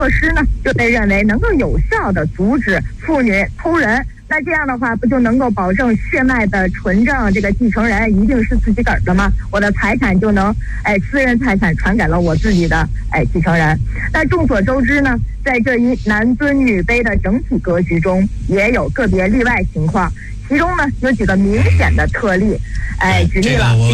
措施呢，就被认为能够有效的阻止妇女偷人。那这样的话，不就能够保证血脉的纯正这个继承人一定是自己个儿的吗？我的财产就能私人财产传给了我自己的继承人。但众所周知呢，在这一男尊女卑的整体格局中，也有个别例外情况，其中呢有几个明显的特例，举例了。